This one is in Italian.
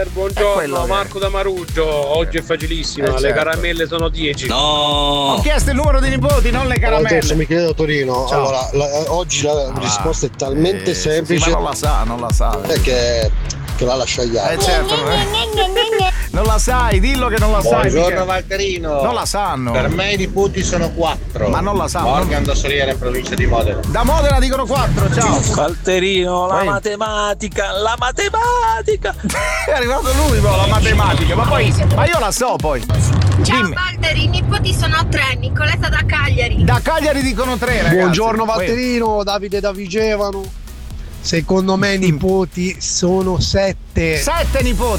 Buongiorno, Marco da Maruggio. Oggi è facilissima, le certo. caramelle sono 10. Ho chiesto il numero di nipoti, non le caramelle. Adesso Michele da Torino. Ciao. Allora, oggi la risposta è talmente semplice. Sì, ma non la sa. Che la lascia agli altri. Certo. Non la sai, dillo che non la sai. Buongiorno Michele. Valterino. Non la sanno. Per me i nipoti sono 4. Ma non la sanno. Morgan da Soliera in provincia di Modena. Da Modena dicono 4, ciao. Valterino, la Poi- matematica. È arrivato lui, la matematica, ma io la so poi. Ciao Dimmi. Valtteri, i nipoti sono 3, Nicoletta da Cagliari. Da Cagliari dicono 3, ragazzi. Buongiorno Poi- Valterino, Davide da Vigevano. Secondo me i nipoti sono 7. 7 nipoti.